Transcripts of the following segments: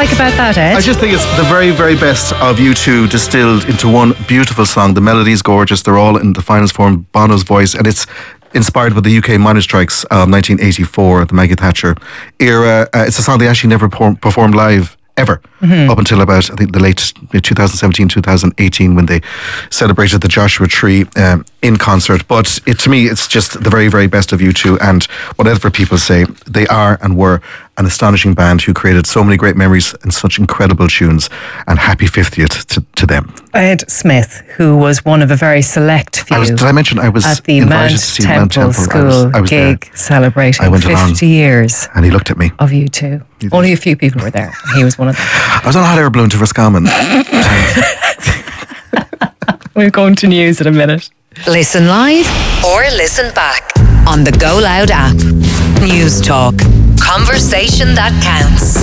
like about that, Ed? I just think it's the very, very best of U2 distilled into one beautiful song. The melody is gorgeous. They're all in the finest form, Bono's voice, and it's inspired by the UK miners' strikes of 1984, the Maggie Thatcher era. It's a song they actually never performed live ever, up until about, I think, the late 2017, 2018, when they celebrated the Joshua Tree in concert. But to me, it's just the very, very best of U2, and whatever people say, they are and were an astonishing band who created so many great memories and such incredible tunes, and happy 50th to them. Ed Smith, who was one of a very select few. Did I mention I was at the invited to see Mount Temple School I was gig there. celebrating 50 along, years. And he looked at me. Of U2. Only a few people were there. He was one of them. I was on a hot air balloon to Roscommon. We're going to news in a minute. Listen live or listen back on the Go Loud app. News Talk. Conversation that counts.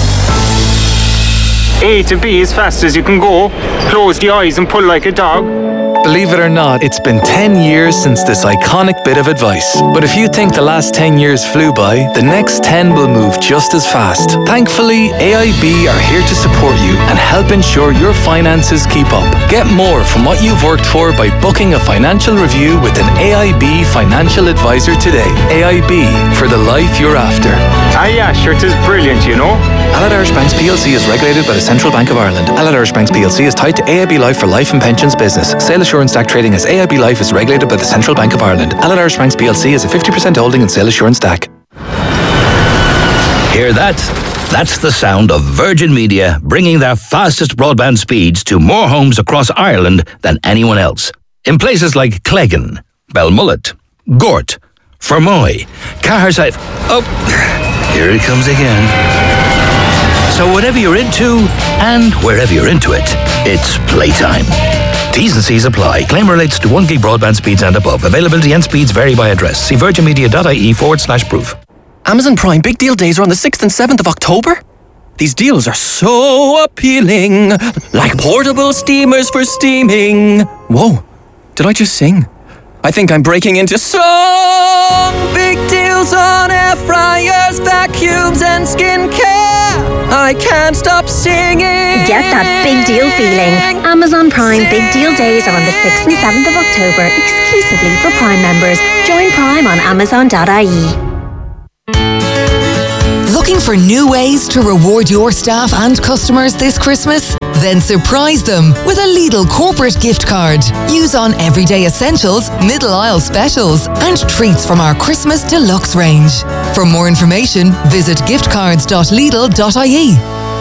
A to B as fast as you can go. Close the eyes and pull like a dog. Believe it or not, it's been 10 years since this iconic bit of advice. But if you think the last 10 years flew by, the next 10 will move just as fast. Thankfully, AIB are here to support you and help ensure your finances keep up. Get more from what you've worked for by booking a financial review with an AIB financial advisor today. AIB, for the life you're after. Ah yeah, sure, it is brilliant, you know. Allied Irish Banks PLC is regulated by the Central Bank of Ireland. Allied Irish Banks PLC is tied to AIB Life for life and pensions business. Sale Assurance DAC trading as AIB Life is regulated by the Central Bank of Ireland. Allied Irish Banks PLC is a 50% holding in Sale Assurance DAC. Hear that? That's the sound of Virgin Media bringing their fastest broadband speeds to more homes across Ireland than anyone else. In places like Cleggan, Belmullet, Gort, Fermoy, Caherside... Oh, here it comes again. So whatever you're into, and wherever you're into it, it's playtime. T's and C's apply. Claim relates to 1 gig broadband speeds and above. Availability and speeds vary by address. See virginmedia.ie/proof. Amazon Prime Big Deal Days are on the 6th and 7th of October. These deals are so appealing. Like portable steamers for steaming. Whoa, did I just sing? I think I'm breaking into song. Big deals on air fryers, vacuums and skincare. I can't stop singing. Get that big deal feeling. Amazon Prime Big Deal Days are on the 6th and 7th of October, exclusively for Prime members. Join Prime on Amazon.ie. Looking for new ways to reward your staff and customers this Christmas? Then surprise them with a Lidl corporate gift card. Use on everyday essentials, middle aisle specials, and treats from our Christmas deluxe range. For more information, visit giftcards.lidl.ie.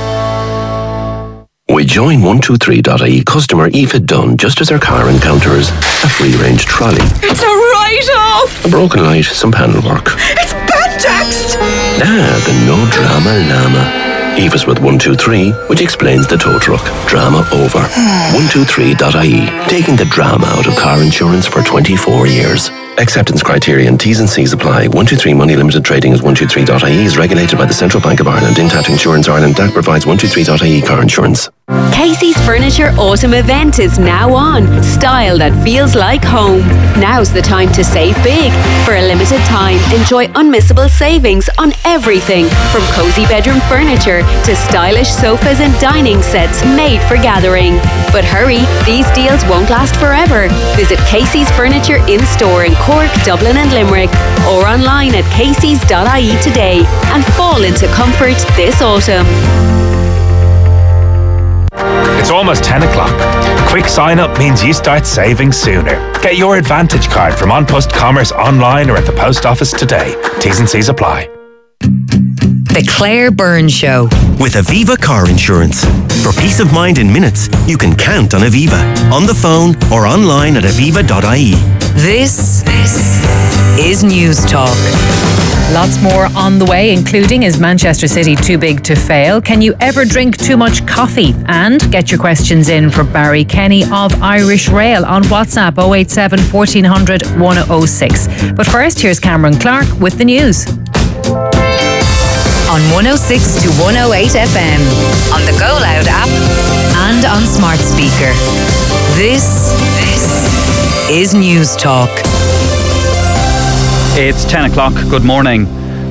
We join 123.ie customer Aoife Dunn just as her car encounters a free-range trolley. It's a write-off! A broken light, some panel work. It's bad text! The no drama llama. Aoife's with 123, which explains the tow truck. Drama over. 123.ie, taking the drama out of car insurance for 24 years. Acceptance criteria and T's and C's apply. 123 Money Limited Trading as 123.ie is regulated by the Central Bank of Ireland. Intact Insurance Ireland DAC provides 123.ie car insurance. Casey's Furniture Autumn Event is now on. Style that feels like home. Now's the time to save big. For a limited time, enjoy unmissable savings on everything from cozy bedroom furniture to stylish sofas and dining sets made for gathering. But hurry, these deals won't last forever. Visit Casey's Furniture in-store in Cork, Dublin and Limerick, or online at caseys.ie today and fall into comfort this autumn. It's almost 10 o'clock. Quick sign up means you start saving sooner. Get your Advantage card from An Post Commerce online or at the post office today. T's and C's apply. The Claire Byrne Show. With Aviva Car Insurance. For peace of mind in minutes, you can count on Aviva. On the phone or online at aviva.ie. This is News Talk. Lots more on the way, including is Manchester City too big to fail? Can you ever drink too much coffee? And get your questions in for Barry Kenny of Irish Rail on WhatsApp 087 1400 106. But first, here's Cameron Clark with the news. On 106 to 108 FM, on the Go Loud app, and on smart speaker. This is News Talk. It's 10 o'clock. Good morning.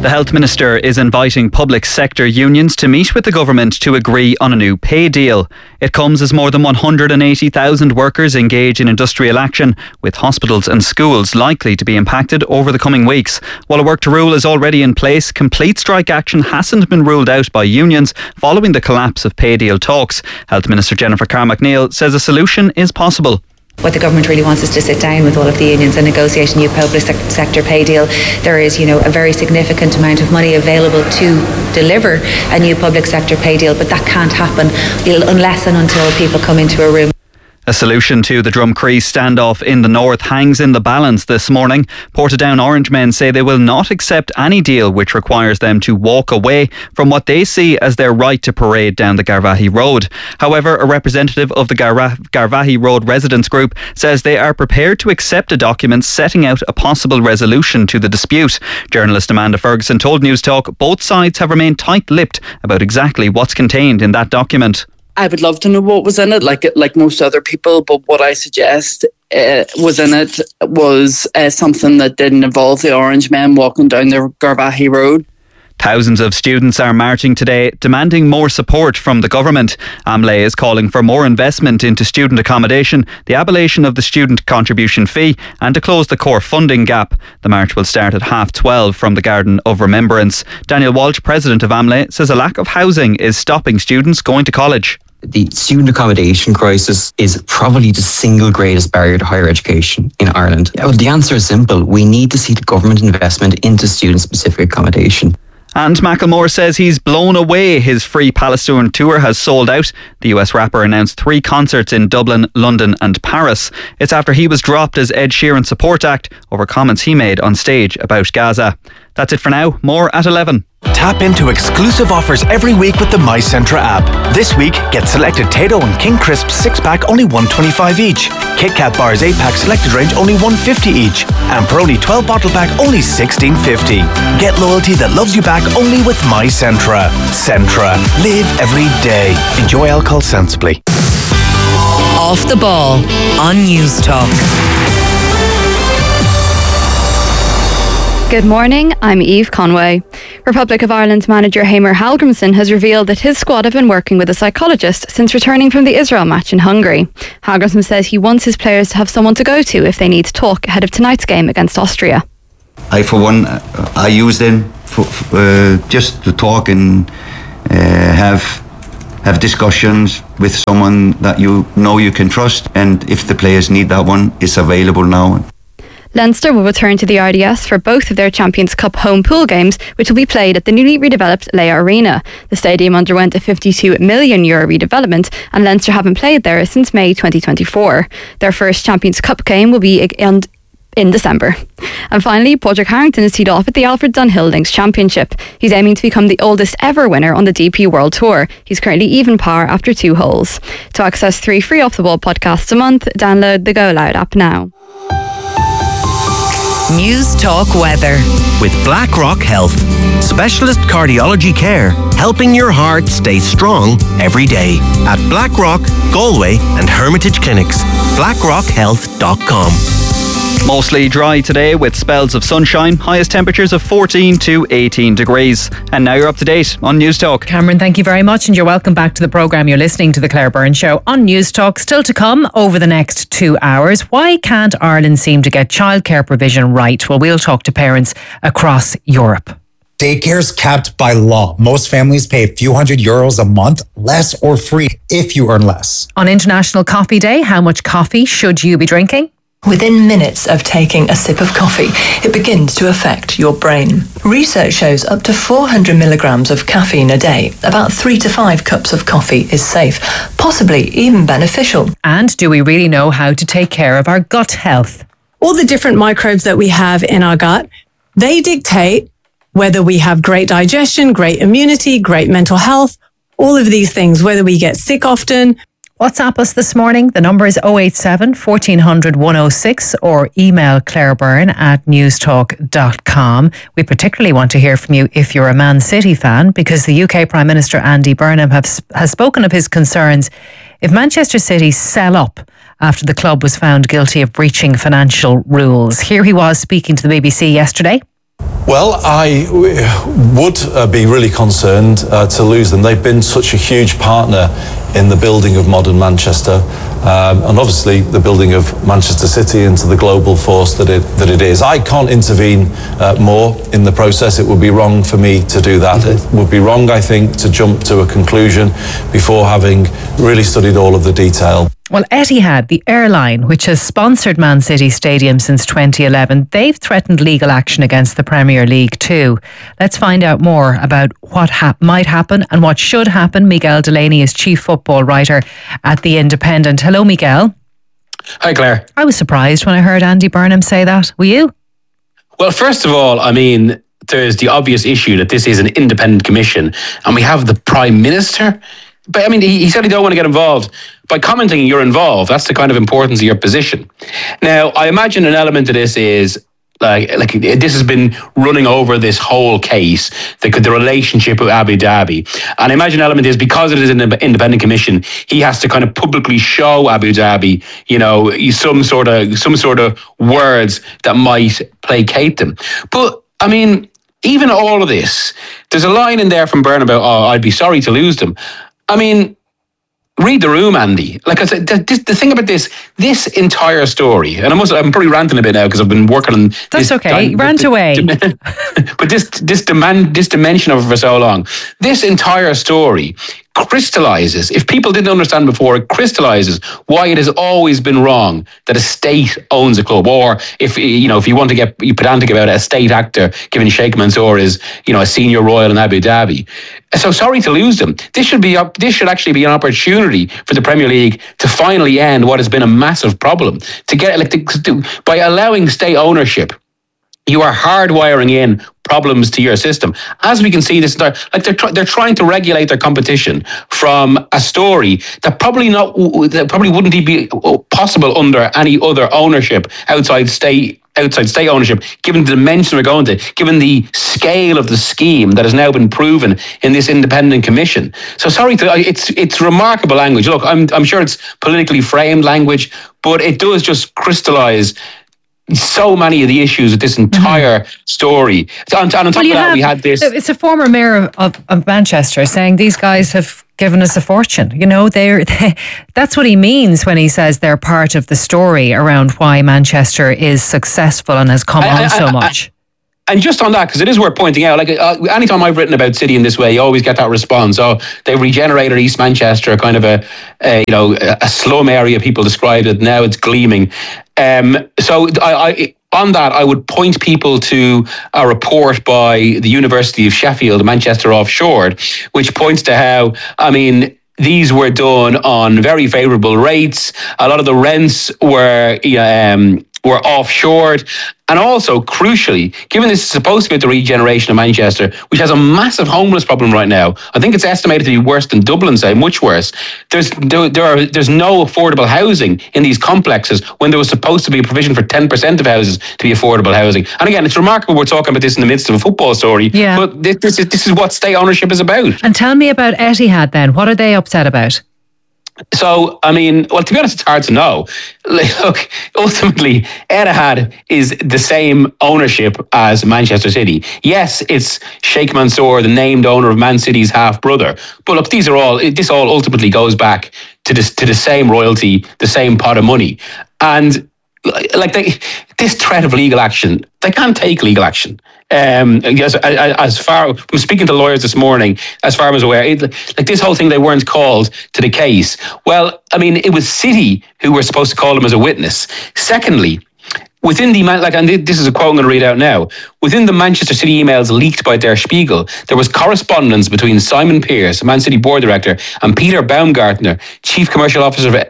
The Health Minister is inviting public sector unions to meet with the government to agree on a new pay deal. It comes as more than 180,000 workers engage in industrial action, with hospitals and schools likely to be impacted over the coming weeks. While a work to rule is already in place, complete strike action hasn't been ruled out by unions following the collapse of pay deal talks. Health Minister Jennifer Carr-MacNeill says a solution is possible. What the government really wants is to sit down with all of the unions and negotiate a new public sector pay deal. There is, a very significant amount of money available to deliver a new public sector pay deal, but that can't happen unless and until people come into a room. A solution to the Drumcree standoff in the north hangs in the balance this morning. Portadown Orange men say they will not accept any deal which requires them to walk away from what they see as their right to parade down the Garvaghey Road. However, a representative of the Garvaghey Road residents group says they are prepared to accept a document setting out a possible resolution to the dispute. Journalist Amanda Ferguson told News Talk both sides have remained tight-lipped about exactly what's contained in that document. I would love to know what was in it, like most other people, but what I suggest was in it was something that didn't involve the Orange men walking down the Garvaghey Road. Thousands of students are marching today, demanding more support from the government. Amlé is calling for more investment into student accommodation, the abolition of the student contribution fee, and to close the core funding gap. The march will start at 12:30 from the Garden of Remembrance. Daniel Walsh, president of Amlé, says a lack of housing is stopping students going to college. The student accommodation crisis is probably the single greatest barrier to higher education in Ireland. Well, the answer is simple. We need to see the government investment into student-specific accommodation. And Macklemore says he's blown away. His Free Palestine tour has sold out. The US rapper announced 3 concerts in Dublin, London and Paris. It's after he was dropped as Ed Sheeran support act over comments he made on stage about Gaza. That's it for now. More at 11. Tap into exclusive offers every week with the MyCentra app. This week, get selected Tayto and King Crisps 6-pack only $1.25 each. Kit Kat bars 8-pack selected range only $1.50 each. And Peroni 12 bottle pack only $16.50. Get loyalty that loves you back only with MyCentra. Centra. Live every day. Enjoy alcohol sensibly. Off the Ball on News Talk. Good morning, I'm Eve Conway. Republic of Ireland manager Heimir Hallgrímsson has revealed that his squad have been working with a psychologist since returning from the Israel match in Hungary. Hallgrímsson says he wants his players to have someone to go to if they need to talk ahead of tonight's game against Austria. I use them for just to talk and have discussions with someone that you know you can trust, and if the players need that one, it's available now. Leinster will return to the RDS for both of their Champions Cup home pool games, which will be played at the newly redeveloped Leia Arena. The stadium underwent a €52 million redevelopment, and Leinster haven't played there since May 2024. Their first Champions Cup game will be in December. And finally, Padraig Harrington is teed off at the Alfred Dunhill Links Championship. He's aiming to become the oldest ever winner on the DP World Tour. He's currently even par after 2 holes. To access 3 free Off the Ball podcasts a month, download the Go Loud app now. News Talk Weather. With BlackRock Health. Specialist cardiology care, helping your heart stay strong every day. At BlackRock, Galway and Hermitage Clinics. BlackRockHealth.com. Mostly dry today with spells of sunshine, highest temperatures of 14 to 18 degrees. And now you're up to date on News Talk. Cameron, thank you very much, and you're welcome back to the programme. You're listening to The Claire Byrne Show on News Talk. Still to come over the next 2 hours. Why can't Ireland seem to get childcare provision right? Well, we'll talk to parents across Europe. Daycare's capped by law. Most families pay a few €100 a month, less or free if you earn less. On International Coffee Day, how much coffee should you be drinking? Within minutes of taking a sip of coffee, it begins to affect your brain. Research shows up to 400 milligrams of caffeine a day, about 3 to 5 cups of coffee, is safe, possibly even beneficial. And do we really know how to take care of our gut health? All the different microbes that we have in our gut, they dictate whether we have great digestion, great immunity, great mental health, all of these things, whether we get sick often. WhatsApp us this morning. The number is 087 1400 106 or email clairebyrne@newstalk.com. We particularly want to hear from you if you're a Man City fan, because the UK Prime Minister Andy Burnham has spoken of his concerns if Manchester City sell up after the club was found guilty of breaching financial rules. Here he was speaking to the BBC yesterday. Well, I would be really concerned to lose them. They've been such a huge partner in the building of modern Manchester, and obviously the building of Manchester City into the global force that it is. I can't intervene more in the process. It would be wrong for me to do that. It would be wrong, I think, to jump to a conclusion before having really studied all of the detail. Well, Etihad, the airline, which has sponsored Man City Stadium since 2011, they've threatened legal action against the Premier League too. Let's find out more about what might happen and what should happen. Miguel Delaney is chief football writer at The Independent. Hello, Miguel. Hi, Claire. I was surprised when I heard Andy Burnham say that. Were you? Well, first of all, I mean, there's the obvious issue that this is an independent commission and we have the Prime Minister. But I mean, he said he don't want to get involved. By commenting you're involved, that's the kind of importance of your position. Now, I imagine an element of this is like this has been running over this whole case, the relationship with Abu Dhabi. And I imagine an element is because it is an independent commission, he has to kind of publicly show Abu Dhabi, you know, some sort of words that might placate them. But I mean, even all of this, there's a line in there from Byrne about, oh, I'd be sorry to lose them. I mean, read the room, Andy. Like I said, the thing about this entire story, and I'm probably ranting a bit now because I've been working on this. That's okay. Rant away. But this dimension of it for so long. This entire story crystallizes, if people didn't understand before, it crystallizes why it has always been wrong that a state owns a club, or if you want to get pedantic about it, a state actor, given Sheikh Mansour is, a senior royal in Abu Dhabi. So sorry to lose them. This should actually be an opportunity for the Premier League to finally end what has been a massive problem. To get by allowing state ownership, you are hardwiring in problems to your system. As we can see, they're trying to regulate their competition from a story that probably wouldn't be possible under any other ownership outside state ownership, given the dimension we're going to, given the scale of the scheme that has now been proven in this independent commission. So it's remarkable language. Look, I'm sure it's politically framed language, but it does just crystallize so many of the issues with this entire story. On top of that, we had this. It's a former mayor of Manchester saying these guys have given us a fortune. That's what he means when he says they're part of the story around why Manchester is successful and has come on so much. And just on that, because it is worth pointing out, anytime I've written about City in this way, you always get that response. Oh, they regenerated East Manchester, kind of a slum area, people described it. Now it's gleaming. So on that, I would point people to a report by the University of Sheffield, Manchester Offshored, which points to how, these were done on very favourable rates. A lot of the rents were offshored. And also, crucially, given this is supposed to be the regeneration of Manchester, which has a massive homeless problem right now, I think it's estimated to be worse than Dublin, say, much worse. There's no affordable housing in these complexes when there was supposed to be a provision for 10% of houses to be affordable housing. And again, it's remarkable we're talking about this in the midst of a football story, but this is what state ownership is about. And tell me about Etihad then. What are they upset about? So, to be honest, it's hard to know. Look, ultimately, Etihad is the same ownership as Manchester City. Yes, it's Sheikh Mansour, the named owner of Man City's half-brother. But look, this all ultimately goes back to the same royalty, the same pot of money. And this threat of legal action, they can't take legal action. As far from speaking to lawyers this morning, as far as I was aware, this whole thing, they weren't called to the case. Well, it was City who were supposed to call them as a witness. Secondly, within and this is a quote I'm going to read out now. Within the Manchester City emails leaked by Der Spiegel, there was correspondence between Simon Pearce, Man City board director, and Peter Baumgartner, chief commercial officer of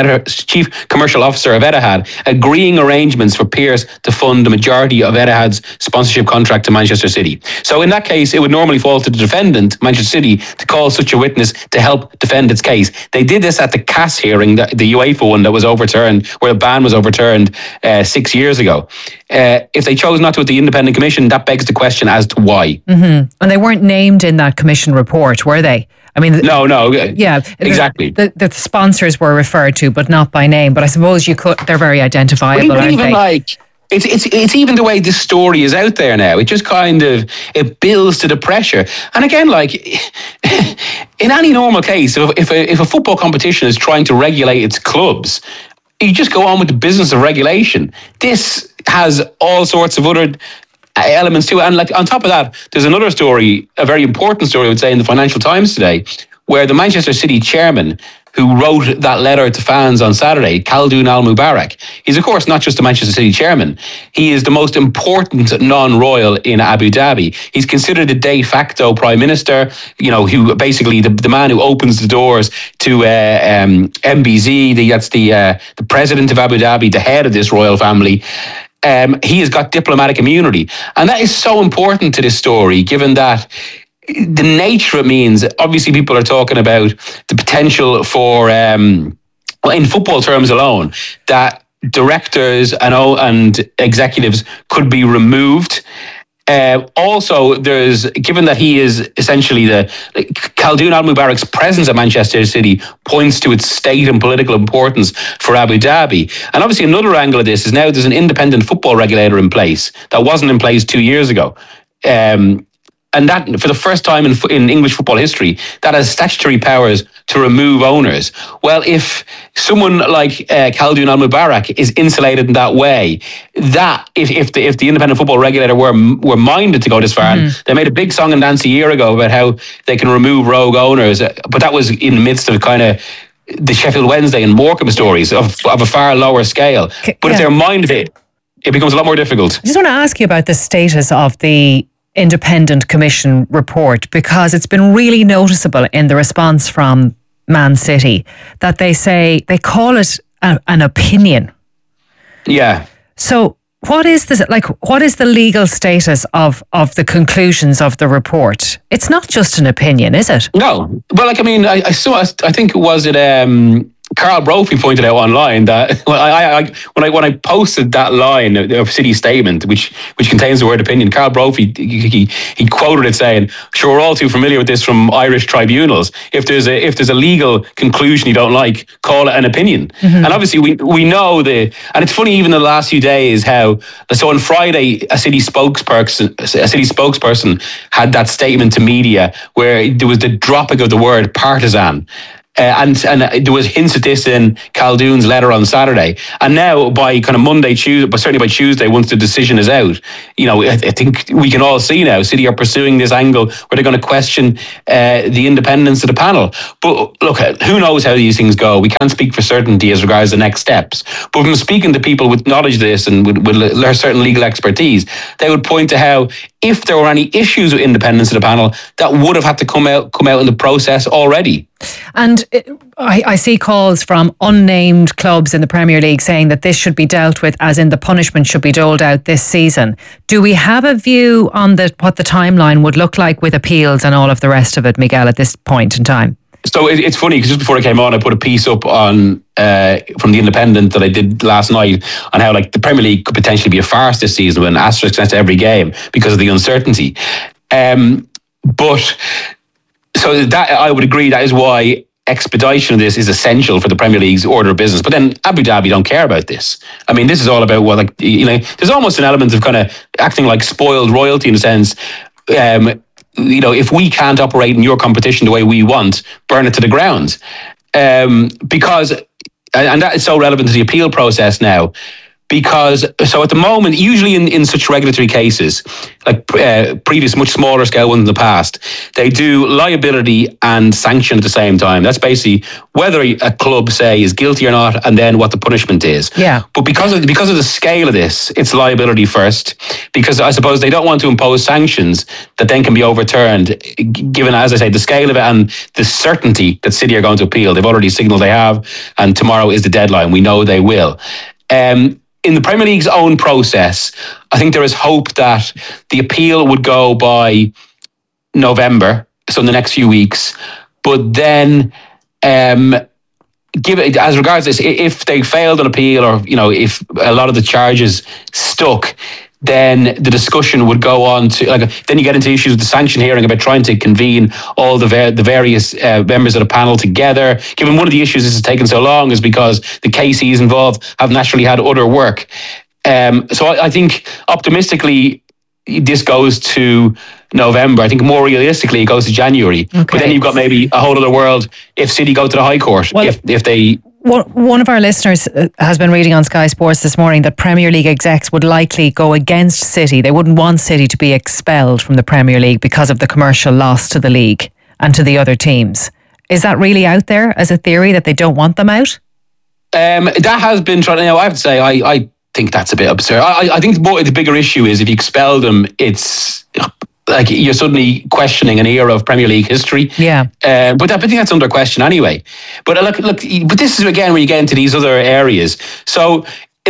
Etihad, agreeing arrangements for Pearce to fund the majority of Etihad's sponsorship contract to Manchester City. So in that case, it would normally fall to the defendant, Manchester City, to call such a witness to help defend its case. They did this at the CAS hearing, the UEFA one that was overturned, where the ban was overturned 6 years ago. If they chose not to at the independent commission, that begs the question as to why. Mm-hmm. And they weren't named in that commission report, were they? No. Yeah, exactly. The sponsors were referred to, but not by name. But I suppose they're very identifiable, aren't they? It's even the way this story is out there now. It just kind of, it builds to the pressure. And again, like in any normal case, if a football competition is trying to regulate its clubs, you just go on with the business of regulation. This has all sorts of other elements to it. And like on top of that, there's another story, a very important story, I would say, in the Financial Times today, where the Manchester City chairman, who wrote that letter to fans on Saturday, Khaldoon Al-Mubarak, he's of course not just the Manchester City chairman, he is the most important non-royal in Abu Dhabi. He's considered the de facto prime minister, who basically the man who opens the doors to MBZ, that's the president of Abu Dhabi, the head of this royal family. He has got diplomatic immunity. And that is so important to this story, given that the nature it means, obviously people are talking about the potential for, in football terms alone, that directors and executives could be removed. Also, given that he is essentially Khaldoon Al-Mubarak's presence at Manchester City points to its state and political importance for Abu Dhabi. And obviously another angle of this is now there's an independent football regulator in place that wasn't in place 2 years ago. And that, for the first time in English football history, that has statutory powers to remove owners. Well, if someone like Khaldoon Al-Mubarak is insulated in that way, that if the independent football regulator were minded to go this far, and they made a big song and dance a year ago about how they can remove rogue owners, but that was in the midst of kind of the Sheffield Wednesday and Morecambe stories of a far lower scale. But if they're minded of it, it becomes a lot more difficult. I just want to ask you about the status of the Independent Commission report, because it's been really noticeable in the response from Man City that they call it an opinion. Yeah. So what is this, what is the legal status of the conclusions of the report? It's not just an opinion, is it? No. Well, I think Carl Brophy pointed out online that when I posted that line of City's statement, which contains the word opinion, Carl Brophy he quoted it saying, "Sure, we're all too familiar with this from Irish tribunals. If there's a legal conclusion you don't like, call it an opinion." Mm-hmm. And obviously we know and it's funny even in the last few days how on Friday a city spokesperson had that statement to media where there was the dropping of the word partisan. And there was hints at this in Khaldoon's letter on Saturday. And now by kind of Monday, Tuesday, but certainly by Tuesday, once the decision is out, I think we can all see now City are pursuing this angle where they're going to question the independence of the panel. But look, who knows how these things go? We can't speak for certainty as regards the next steps. But from speaking to people with knowledge of this and with certain legal expertise, they would point to how if there were any issues with independence of the panel, that would have had to come out in the process already. And I see calls from unnamed clubs in the Premier League saying that this should be dealt with, as in the punishment should be doled out this season. Do we have a view on what the timeline would look like with appeals and all of the rest of it, Miguel, at this point in time? So it's funny because just before I came on, I put a piece up on from the Independent that I did last night on how the Premier League could potentially be a farce this season with an asterisk next to every game because of the uncertainty. But so that I would agree that is why expedition of this is essential for the Premier League's order of business. But then Abu Dhabi don't care about this. I mean, this is all about there's almost an element of kind of acting like spoiled royalty in a sense. If we can't operate in your competition the way we want, burn it to the ground. Because that is so relevant to the appeal process now. Because, so at the moment, usually in such regulatory cases, like previous, much smaller scale ones in the past, they do liability and sanction at the same time. That's basically whether a club, say, is guilty or not, and then what the punishment is. Yeah. But because of the scale of this, it's liability first, because I suppose they don't want to impose sanctions that then can be overturned, given, as I say, the scale of it and the certainty that City are going to appeal. They've already signalled they have, and tomorrow is the deadline. We know they will. In the Premier League's own process, I think there is hope that the appeal would go by November, so in the next few weeks. But then, as regards this, if they failed an appeal, or if a lot of the charges stuck, then the discussion would go on to then you get into issues with the sanction hearing about trying to convene all the various members of the panel together. Given one of the issues this has taken so long is because the KCs involved have naturally had other work. So I think optimistically this goes to November. I think more realistically it goes to January. Okay. But then you've got maybe a whole other world if City go to the High Court. Well, if they... One of our listeners has been reading on Sky Sports this morning that Premier League execs would likely go against City. They wouldn't want City to be expelled from the Premier League because of the commercial loss to the league and to the other teams. Is that really out there as a theory that they don't want them out? That has been tried. I have to say, I think that's a bit absurd. I think the bigger issue is if you expel them, it's like you're suddenly questioning an era of Premier League history. Yeah. But I think that's under question anyway. But look, but this is again where you get into these other areas. So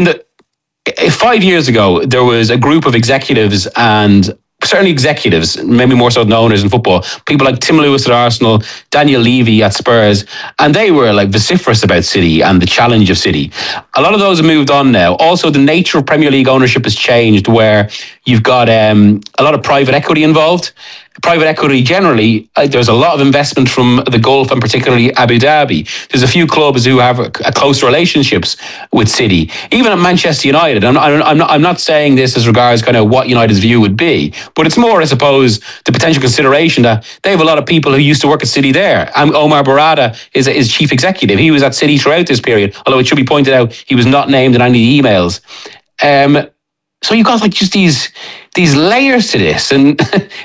5 years ago, there was a group of executives and certainly executives, maybe more so than owners in football, people like Tim Lewis at Arsenal, Daniel Levy at Spurs, and they were like vociferous about City and the challenge of City. A lot of those have moved on now. Also, the nature of Premier League ownership has changed where you've got a lot of private equity involved. Private equity generally, there's a lot of investment from the Gulf and particularly Abu Dhabi. There's a few clubs who have close relationships with City. Even at Manchester United, I'm not saying this as regards kind of what United's view would be, but it's more, I suppose, the potential consideration that they have a lot of people who used to work at City there. Omar Barada is chief executive. He was at City throughout this period, although it should be pointed out he was not named in any emails. So you've got like just these layers to this, and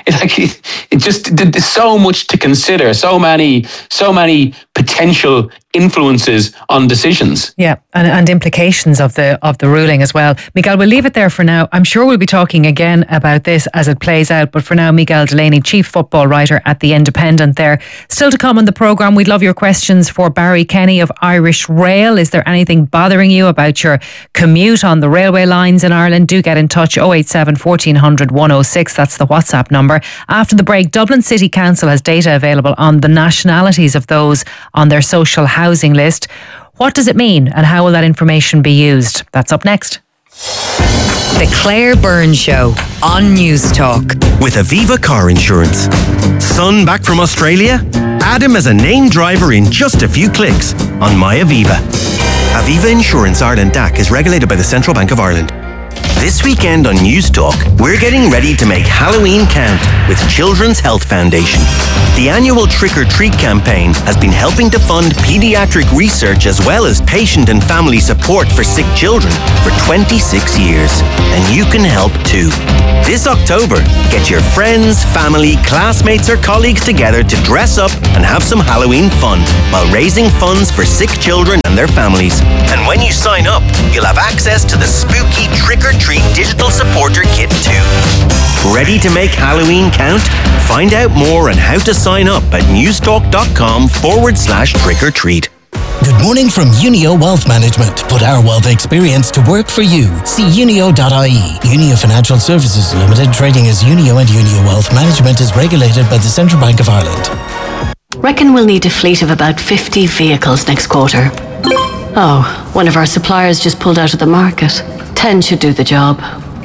there's so much to consider, so many potential influences on decisions. Yeah, and implications of the ruling as well. Miguel, we'll leave it there for now. I'm sure we'll be talking again about this as it plays out, but for now, Miguel Delaney, chief football writer at The Independent there. Still to come on the programme, we'd love your questions for Barry Kenny of Irish Rail. Is there anything bothering you about your commute on the railway lines in Ireland? Do get in touch, 087 1400 106, that's the WhatsApp number. After the break, Dublin City Council has data available on the nationalities of those on their social housing list. What does it mean and how will that information be used? That's up next. The Claire Byrne Show on News Talk. With Aviva Car Insurance. Son back from Australia? Add him as a named driver in just a few clicks on My Aviva. Aviva Insurance Ireland DAC is regulated by the Central Bank of Ireland. This weekend on News Talk, we're getting ready to make Halloween count with Children's Health Foundation. The annual Trick or Treat campaign has been helping to fund paediatric research as well as patient and family support for sick children for 26 years. And you can help too. This October, get your friends, family, classmates or colleagues together to dress up and have some Halloween fun while raising funds for sick children and their families. And when you sign up, you'll have access to the spooky Trick or Treat digital supporter kit too. Ready to make Halloween count? Find out more on how to sign up at newstalk.com/trick or treat. Good morning from Unio Wealth Management. Put our wealth experience to work for you. See unio.ie. Unio Financial Services Limited, trading as Unio and Unio Wealth Management is regulated by the Central Bank of Ireland. Reckon we'll need a fleet of about 50 vehicles next quarter. Oh, one of our suppliers just pulled out of the market. 10 should do the job.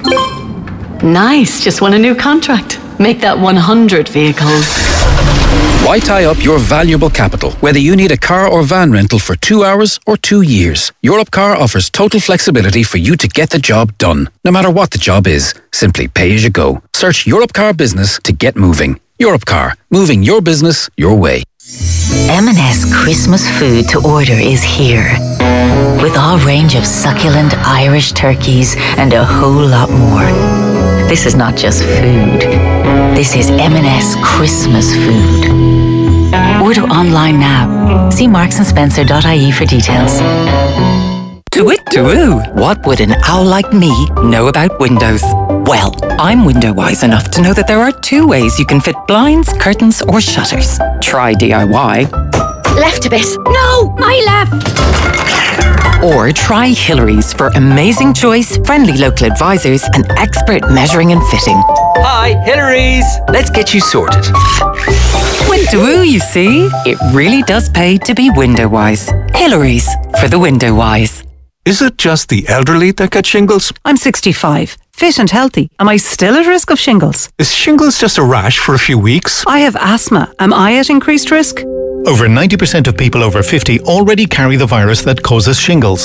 Nice, just won a new contract. Make that 100 vehicles. Why tie up your valuable capital, whether you need a car or van rental for 2 hours or 2 years? Europcar offers total flexibility for you to get the job done. No matter what the job is, simply pay as you go. Search Europcar Business to get moving. Europcar, moving your business your way. M&S Christmas food to order is here. With our range of succulent Irish turkeys and a whole lot more. This is not just food. This is M&S Christmas food. Order online now. See marksandSpencer.ie for details. To-woo. What would an owl like me know about windows? Well, I'm window wise enough to know that there are 2 ways you can fit blinds, curtains, or shutters. Try DIY. Left a bit. No, my left. Or try Hillary's for amazing choice, friendly local advisors, and expert measuring and fitting. Hi, Hillary's. Let's get you sorted. Window, you see? It really does pay to be window wise. Hillary's for the window wise. Is it just the elderly that get shingles? I'm 65, fit and healthy. Am I still at risk of shingles? Is shingles just a rash for a few weeks? I have asthma. Am I at increased risk? Over 90% of people over 50 already carry the virus that causes shingles.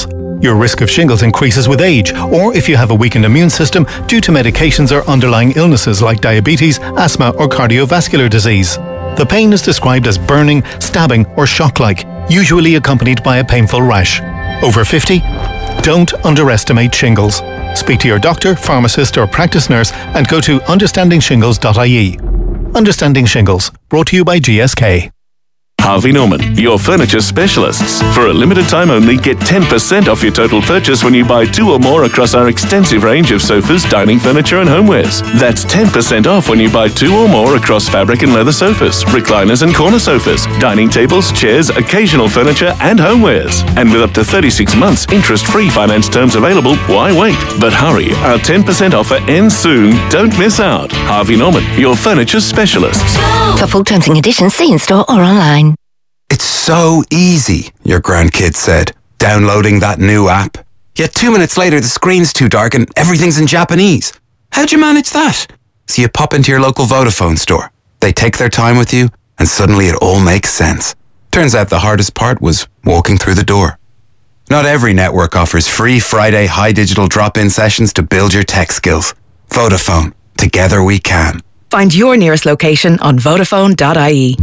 Your risk of shingles increases with age, or if you have a weakened immune system due to medications or underlying illnesses like diabetes, asthma, or cardiovascular disease. The pain is described as burning, stabbing, or shock-like, usually accompanied by a painful rash. Over 50? Don't underestimate shingles. Speak to your doctor, pharmacist, or practice nurse and go to understandingshingles.ie. Understanding Shingles, brought to you by GSK. Harvey Norman, your furniture specialists. For a limited time only, get 10% off your total purchase when you buy 2 or more across our extensive range of sofas, dining furniture and homewares. That's 10% off when you buy 2 or more across fabric and leather sofas, recliners and corner sofas, dining tables, chairs, occasional furniture and homewares. And with up to 36 months interest-free finance terms available, why wait? But hurry, our 10% offer ends soon. Don't miss out. Harvey Norman, your furniture specialists. For full terms and conditions, see in store or online. It's so easy, your grandkid said, downloading that new app. Yet 2 minutes later, the screen's too dark and everything's in Japanese. How'd you manage that? So you pop into your local Vodafone store. They take their time with you, and suddenly it all makes sense. Turns out the hardest part was walking through the door. Not every network offers free Friday high digital drop-in sessions to build your tech skills. Vodafone. Together we can. Find your nearest location on Vodafone.ie.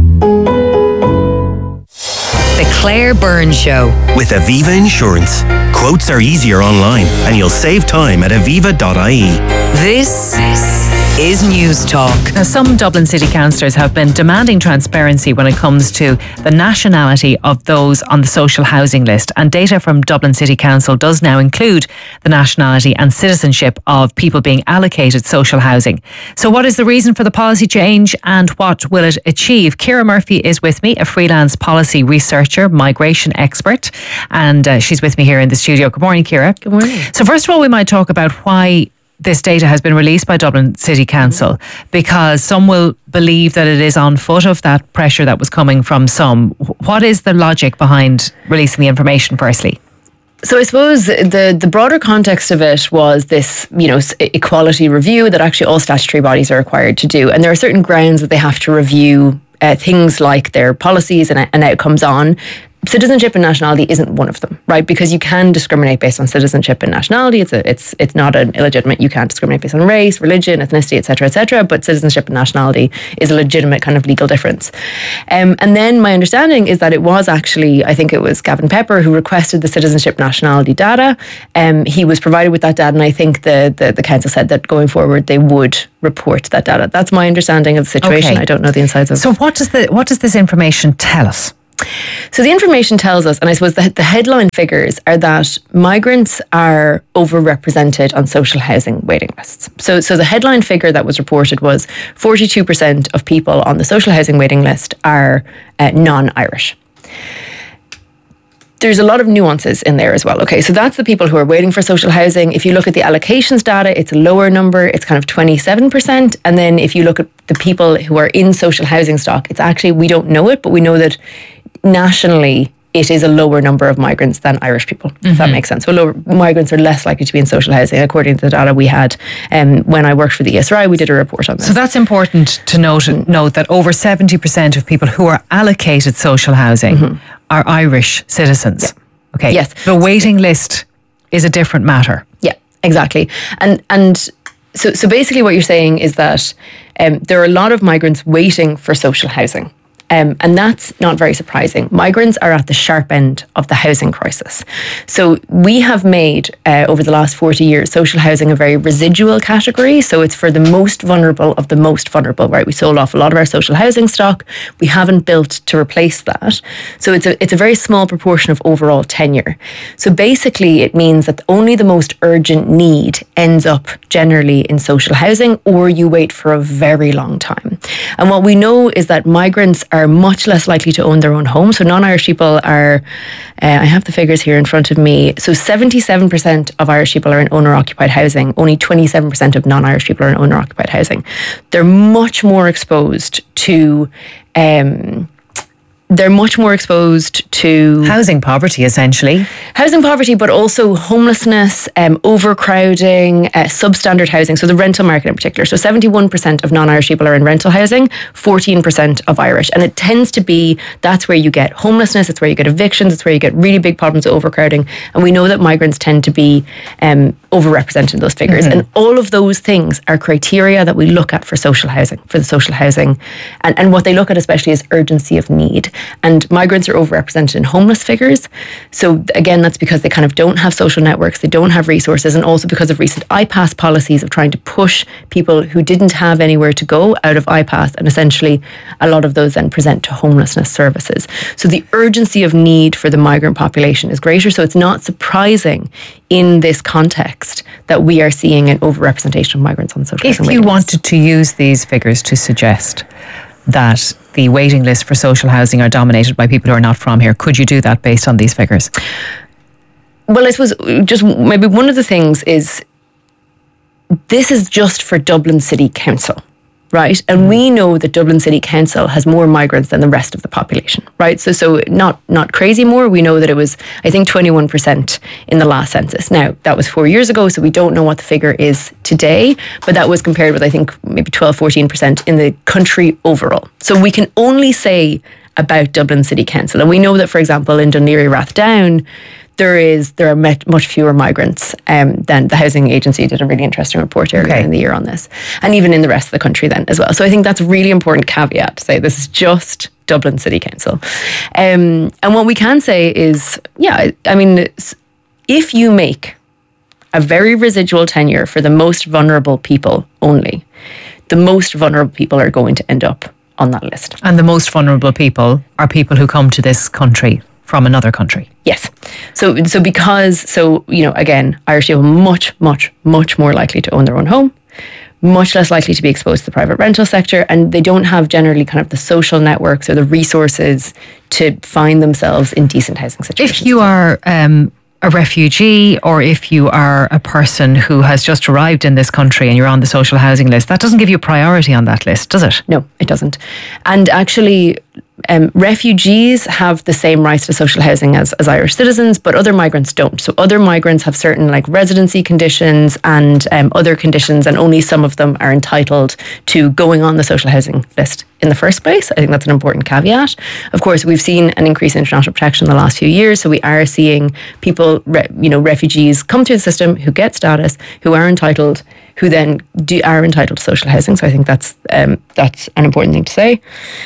The Claire Byrne Show. With Aviva Insurance. Quotes are easier online and you'll save time at aviva.ie. This is News Talk. Now, some Dublin City councillors have been demanding transparency when it comes to the nationality of those on the social housing list, and data from Dublin City Council does now include the nationality and citizenship of people being allocated social housing. So what is the reason for the policy change and what will it achieve? Ciara Murphy is with me, a freelance policy researcher, migration expert, and she's with me here in the studio. Good morning, Ciara. Good morning. So first of all, we might talk about why this data has been released by Dublin City Council, because some will believe that it is on foot of that pressure that was coming from some. What is the logic behind releasing the information, firstly? So I suppose the broader context of it was this, equality review that actually all statutory bodies are required to do. And there are certain grounds that they have to review things like their policies and outcomes on. Citizenship and nationality isn't one of them, right? Because you can discriminate based on citizenship and nationality. It's not an illegitimate. You can't discriminate based on race, religion, ethnicity, etc., but citizenship and nationality is a legitimate kind of legal difference. And then my understanding is that it was actually, I think it was Gavin Pepper who requested the citizenship nationality data. He was provided with that data, and I think the council said that going forward they would report that data. That's my understanding of the situation. Okay. I don't know the insides of it. So what does this information tell us? So the information tells us, and I suppose the headline figures are that migrants are overrepresented on social housing waiting lists. So the headline figure that was reported was 42% of people on the social housing waiting list are non-Irish. There's a lot of nuances in there as well. Okay, so that's the people who are waiting for social housing. If you look at the allocations data, it's a lower number. It's kind of 27%. And then if you look at the people who are in social housing stock, it's actually, we don't know it, but we know that nationally it is a lower number of migrants than Irish people, if that makes sense. So lower migrants are less likely to be in social housing, according to the data we had when I worked for the ESRI. We did a report on this. So that's important to note that over 70% of people who are allocated social housing are Irish citizens. Yeah. Okay. Yes. The waiting list is a different matter. Yeah, exactly. And so basically what you're saying is that there are a lot of migrants waiting for social housing. And that's not very surprising. Migrants are at the sharp end of the housing crisis. So we have made, over the last 40 years, social housing a very residual category. So it's for the most vulnerable of the most vulnerable, right? We sold off a lot of our social housing stock. We haven't built to replace that. So it's a very small proportion of overall tenure. So basically it means that only the most urgent need ends up generally in social housing, or you wait for a very long time. And what we know is that migrants are much less likely to own their own home. So non-Irish people are, I have the figures here in front of me. So 77% of Irish people are in owner-occupied housing. Only 27% of non-Irish people are in owner-occupied housing. They're much more exposed to they're much more exposed to housing poverty, essentially. Housing poverty, but also homelessness, overcrowding, substandard housing. So the rental market in particular. So 71% of non-Irish people are in rental housing, 14% of Irish. And it tends to be, that's where you get homelessness, it's where you get evictions, it's where you get really big problems with overcrowding. And we know that migrants tend to be overrepresented in those figures. And all of those things are criteria that we look at for social housing, for the social housing. And what they look at especially is urgency of need. And migrants are overrepresented in homeless figures. So again, that's because they kind of don't have social networks, they don't have resources, and also because of recent IPAS policies of trying to push people who didn't have anywhere to go out of IPAS, and essentially a lot of those then present to homelessness services. So the urgency of need for the migrant population is greater. So it's not surprising in this context that we are seeing an overrepresentation of migrants on social housing. If you wanted to use these figures to suggest that the waiting lists for social housing are dominated by people who are not from here, could you do that based on these figures? Well, I suppose just maybe one of the things is this is just for Dublin City Council, right? And we know that Dublin City Council has more migrants than the rest of the population, right? So not crazy more. We know that it was, I think, 21% in the last census. Now, that was 4 years ago, so we don't know what the figure is today, but that was compared with, I think, maybe 12, 14% in the country overall. So we can only say about Dublin City Council. And we know that, for example, in Dún Laoghaire Rathdown, there are much fewer migrants than the housing agency did a really interesting report earlier in the year on this, and even in the rest of the country then as well. So I think that's a really important caveat to say this is just Dublin City Council. And what we can say is, I mean, if you make a very residual tenure for the most vulnerable people only, the most vulnerable people are going to end up on that list. And the most vulnerable people are people who come to this country from another country. Yes. So again, Irish people much more likely to own their own home, much less likely to be exposed to the private rental sector, and they don't have generally kind of the social networks or the resources to find themselves in decent housing situations. If you are a refugee, or if you are a person who has just arrived in this country and you're on the social housing list, that doesn't give you priority on that list, does it? No, it doesn't. And actually, refugees have the same rights to social housing as Irish citizens, but other migrants don't. So other migrants have certain like residency conditions and other conditions, and only some of them are entitled to going on the social housing list in the first place. I think that's an important caveat. Of course, we've seen an increase in international protection in the last few years, so we are seeing people, refugees come through the system who get status, who are entitled, who then are entitled to social housing. So I think that's an important thing to say.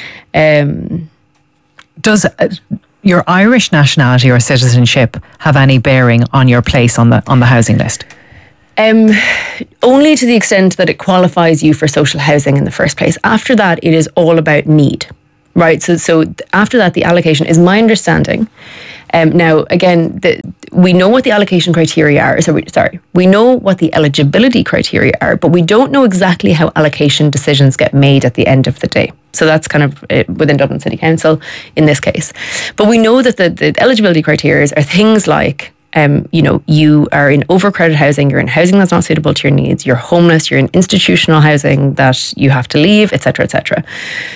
Does your Irish nationality or citizenship have any bearing on your place on the housing list? Only to the extent that it qualifies you for social housing in the first place. After that, it is all about need, right? So after that, the allocation is my understanding. Now, again, we know what the allocation criteria are. We know what the eligibility criteria are, but we don't know exactly how allocation decisions get made at the end of the day. So that's kind of within Dublin City Council in this case. But we know that the eligibility criteria are things like, you are in overcrowded housing, you're in housing that's not suitable to your needs, you're homeless, you're in institutional housing that you have to leave, etc., etc.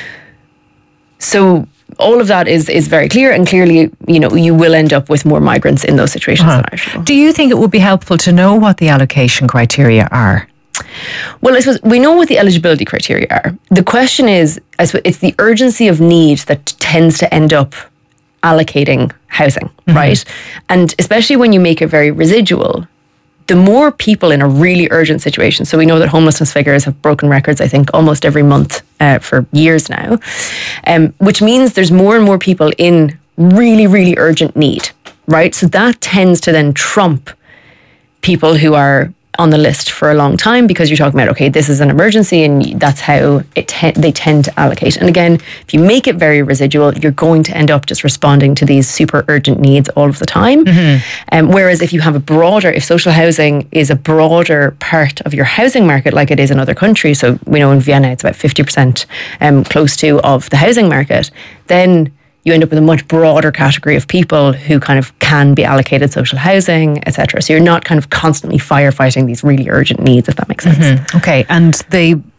So all of that is very clear, and clearly, you will end up with more migrants in those situations than Irish people. Do you think it would be helpful to know what the allocation criteria are? Well, I suppose we know what the eligibility criteria are. The question is, I suppose it's the urgency of need that tends to end up allocating housing, right? And especially when you make it very residual, the more people in a really urgent situation, so we know that homelessness figures have broken records, I think, almost every month for years now, which means there's more and more people in really, really urgent need, right? So that tends to then trump people who are on the list for a long time, because you're talking about, okay, this is an emergency, and that's how they tend to allocate. And again, if you make it very residual, you're going to end up just responding to these super urgent needs all of the time. Whereas if you have if social housing is a broader part of your housing market, like it is in other countries, so we know in Vienna it's about 50% close to of the housing market, then you end up with a much broader category of people who kind of can be allocated social housing, etc. So you're not kind of constantly firefighting these really urgent needs, if that makes sense. Okay, and the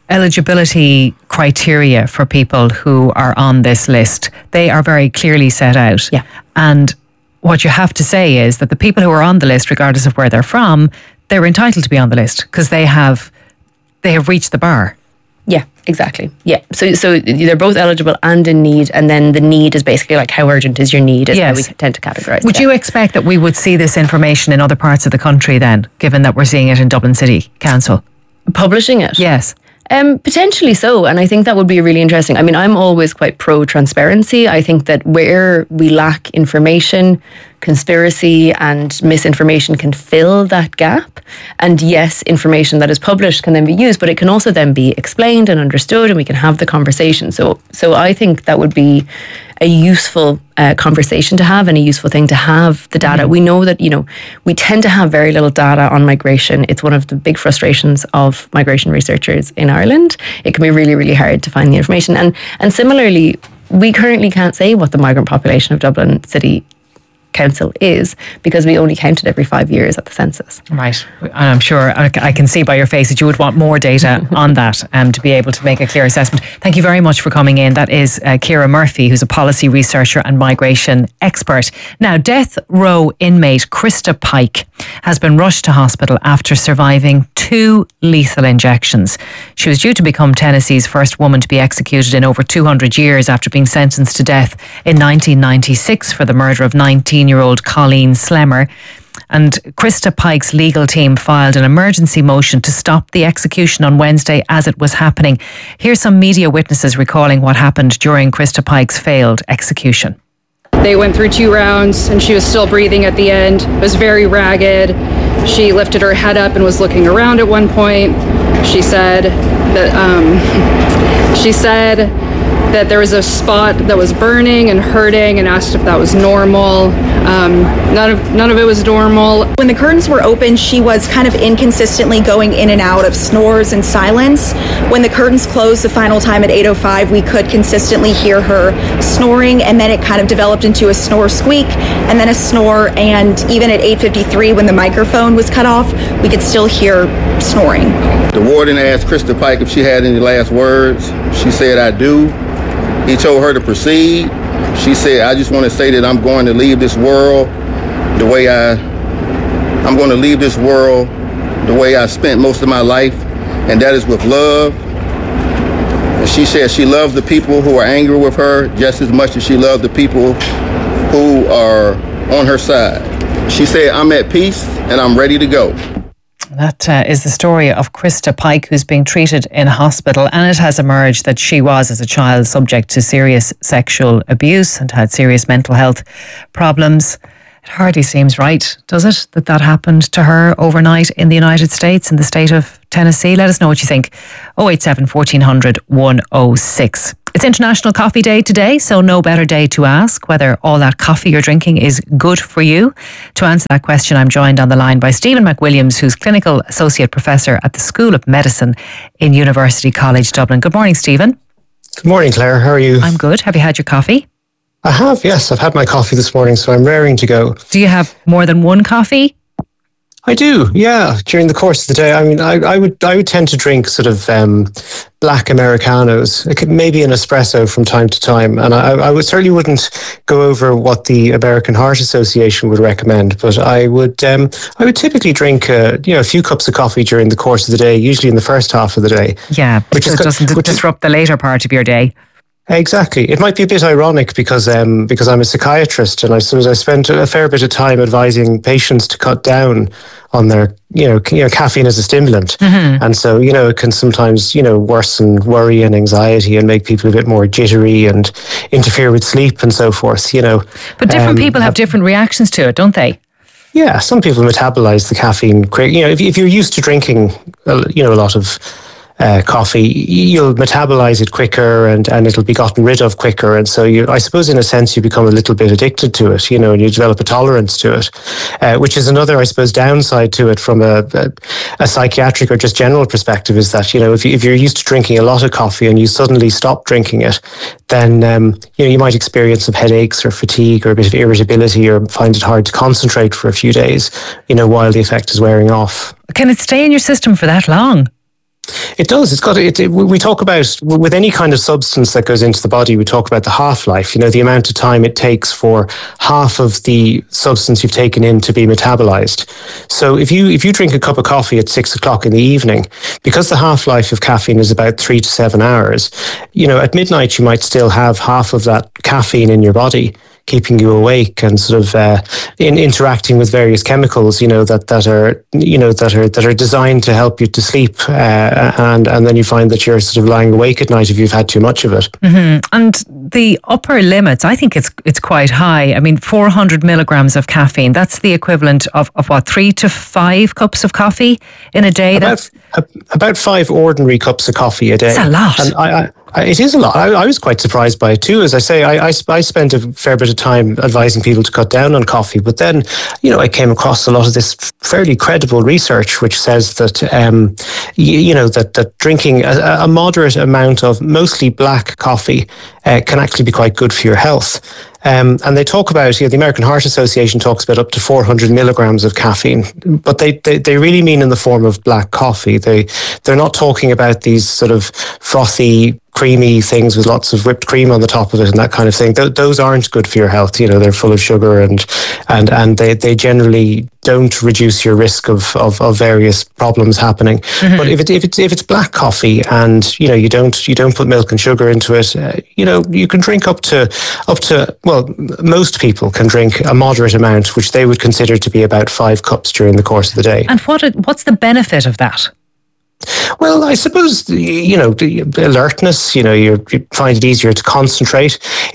eligibility criteria for people who are on this list, they are very clearly set out. Yeah. And what you have to say is that the people who are on the list, regardless of where they're from, they're entitled to be on the list because they have reached the bar. Yeah, exactly. Yeah. So they're both eligible and in need, and then the need is basically like how urgent is your need, is how we tend to categorise. Would you expect that we would see this information in other parts of the country then, given that we're seeing it in Dublin City Council? Publishing it? Yes. Potentially so, and I think that would be really interesting. I mean, I'm always quite pro-transparency. I think that where we lack information, conspiracy and misinformation can fill that gap. And yes, information that is published can then be used, but it can also then be explained and understood, and we can have the conversation. So I think that would be a useful conversation to have and a useful thing to have the data. We know that, we tend to have very little data on migration. It's one of the big frustrations of migration researchers in Ireland. It can be really, really hard to find the information. And similarly, we currently can't say what the migrant population of Dublin City Council is because we only count it every 5 years at the census. Right. And I'm sure I can see by your face that you would want more data on that to be able to make a clear assessment. Thank you very much for coming in. That is Ciara Murphy, who's a policy researcher and migration expert. Now, death row inmate Krista Pike has been rushed to hospital after surviving 2 lethal injections. She was due to become Tennessee's first woman to be executed in over 200 years after being sentenced to death in 1996 for the murder of 19-year-old Colleen Slemmer. And Krista Pike's legal team filed an emergency motion to stop the execution on Wednesday as it was happening. Here's some media witnesses recalling what happened during Krista Pike's failed execution. They went through 2 rounds and she was still breathing at the end. It was very ragged. She lifted her head up and was looking around at one point. She said that there was a spot that was burning and hurting and asked if that was normal. None of it was normal. When the curtains were open, she was kind of inconsistently going in and out of snores and silence. When the curtains closed the final time at 8:05, we could consistently hear her snoring, and then it kind of developed into a snore squeak and then a snore, and even at 8:53 when the microphone was cut off, we could still hear snoring. The warden asked Krista Pike if she had any last words. She said, "I do." He told her to proceed. She said, "I just want to say that I'm going to leave this world the way I spent most of my life, and that is with love." And she said she loves the people who are angry with her just as much as she loves the people who are on her side. She said, "I'm at peace and I'm ready to go." That is the story of Krista Pike, who's being treated in hospital, and it has emerged that she was, as a child, subject to serious sexual abuse and had serious mental health problems. It hardly seems right, does it, that happened to her overnight in the United States, in the state of Tennessee? Let us know what you think. 087 1400 106. It's International Coffee Day today, so no better day to ask whether all that coffee you're drinking is good for you. To answer that question, I'm joined on the line by Stephen McWilliams, who's Clinical Associate Professor at the School of Medicine in University College Dublin. Good morning, Stephen. Good morning, Claire. How are you? I'm good. Have you had your coffee? I have, yes. I've had my coffee this morning, so I'm raring to go. Do you have more than one coffee? I do, yeah. During the course of the day, I mean, I would tend to drink sort of black Americanos, maybe an espresso from time to time, and I certainly wouldn't go over what the American Heart Association would recommend, but I would typically drink a few cups of coffee during the course of the day, usually in the first half of the day. Yeah, which doesn't disrupt the later part of your day. Exactly. It might be a bit ironic because I'm a psychiatrist, and I suppose I spend a fair bit of time advising patients to cut down on their, caffeine as a stimulant. Mm-hmm. And so, it can sometimes, worsen worry and anxiety and make people a bit more jittery and interfere with sleep and so forth, But different people have different reactions to it, don't they? Yeah, some people metabolize the caffeine quick. If you're used to drinking, a lot of coffee, you'll metabolize it quicker and it'll be gotten rid of quicker. And so I suppose in a sense you become a little bit addicted to it, and you develop a tolerance to it, which is another, I suppose, downside to it from a psychiatric or just general perspective is that, if you're used to drinking a lot of coffee and you suddenly stop drinking it, then, you might experience some headaches or fatigue or a bit of irritability or find it hard to concentrate for a few days, while the effect is wearing off. Can it stay in your system for that long? It does. It's got. We talk about, with any kind of substance that goes into the body, we talk about the half-life. The amount of time it takes for half of the substance you've taken in to be metabolized. So if you drink a cup of coffee at 6 o'clock in the evening, because the half-life of caffeine is about 3 to 7 hours, at midnight you might still have half of that caffeine in your body, keeping you awake and sort of interacting with various chemicals, that are designed to help you to sleep, and then you find that you're sort of lying awake at night if you've had too much of it. Mm-hmm. And the upper limits, I think it's quite high. I mean, 400 milligrams of caffeine. That's the equivalent of what, 3 to 5 cups of coffee in a day. About 5 ordinary cups of coffee a day. That's a lot. And it is a lot. I was quite surprised by it too. As I say, I spent a fair bit of time advising people to cut down on coffee, but then, I came across a lot of this fairly credible research which says that, that drinking a moderate amount of mostly black coffee can actually be quite good for your health. And they talk about, the American Heart Association talks about up to 400 milligrams of caffeine, but they really mean in the form of black coffee. They're not talking about these sort of frothy, creamy things with lots of whipped cream on the top of it and that kind of thing. Those aren't good for your health. They're full of sugar and they generally don't reduce your risk of various problems happening. Mm-hmm. But if it's black coffee and you don't put milk and sugar into it, you can drink up to most people can drink a moderate amount, which they would consider to be about 5 cups during the course of the day. And what's the benefit of that? Well, I suppose, the alertness, you find it easier to concentrate.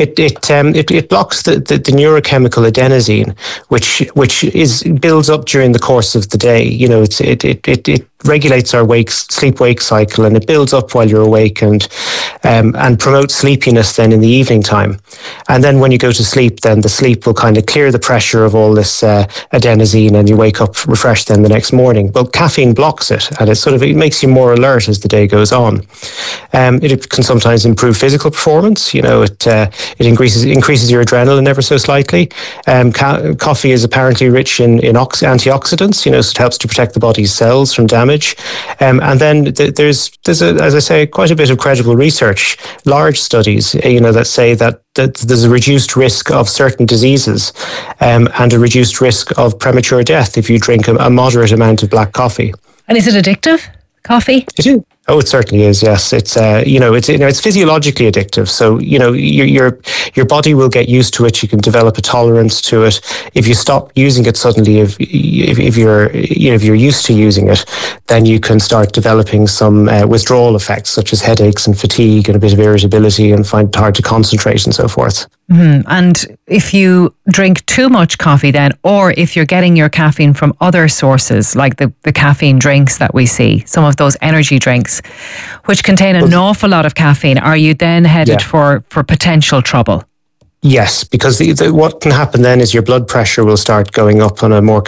It blocks the neurochemical adenosine, which builds up during the course of the day. It regulates our sleep-wake cycle, and it builds up while you're awake and promotes sleepiness then in the evening time. And then when you go to sleep, then the sleep will kind of clear the pressure of all this adenosine, and you wake up refreshed then the next morning. Well, caffeine blocks it, and it makes you more alert as the day goes on. It can sometimes improve physical performance. It increases your adrenaline ever so slightly. Coffee is apparently rich in antioxidants. So it helps to protect the body's cells from damage. And then there's as I say, quite a bit of credible research, large studies, that say that there's a reduced risk of certain diseases, and a reduced risk of premature death if you drink a moderate amount of black coffee. And is it addictive, coffee? It is. Oh, it certainly is. Yes, it's it's physiologically addictive. So your body will get used to it. You can develop a tolerance to it. If you stop using it suddenly, if you're used to using it, then you can start developing some withdrawal effects such as headaches and fatigue and a bit of irritability, and find it hard to concentrate and so forth. Mm-hmm. And if you drink too much coffee then, or if you're getting your caffeine from other sources like the caffeine drinks that we see, some of those energy drinks, which contain an awful lot of caffeine, are you then headed for potential trouble? Yes, because what can happen then is your blood pressure will start going up on a more